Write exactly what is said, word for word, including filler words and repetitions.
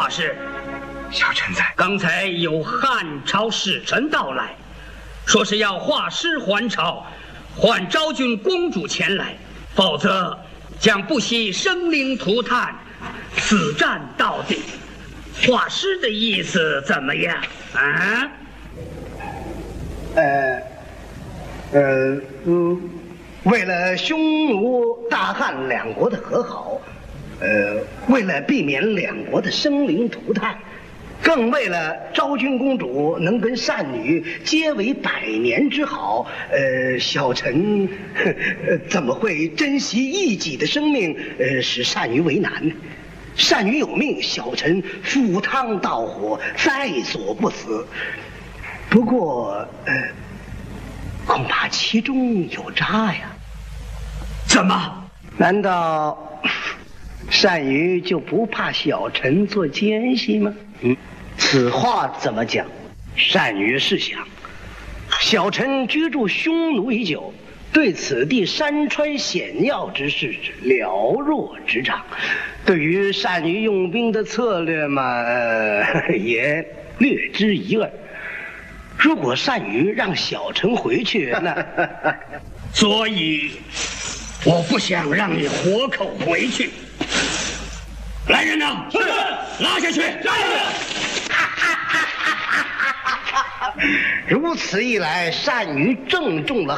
话是？ 小臣在。 刚才有汉朝使臣到来，说是要画师还朝，唤昭君公主前来，否则将不惜生灵涂炭，死战到底。画师的意思怎么样啊？ 呃，呃，嗯，为了匈奴、大汉两国的和好，呃，为了避免两国的生灵涂炭，更为了昭君公主能跟单女结为百年之好，呃，小臣呃怎么会珍惜一己的生命，呃，使单女为难呢？单女有命，小臣赴汤蹈火，在所不辞。不过，呃，恐怕其中有诈呀。 怎么？ 难道单于就不怕小臣做奸细吗？嗯，此话怎么讲？单于是想，小臣居住匈奴已久，对此地山川险要之事了若指掌，对于单于用兵的策略嘛，呃、也略知一二。如果单于让小臣回去，那所以我不想让你活口回去。来人呐，是，拉下去，拉下去。 如此一来，单于正中了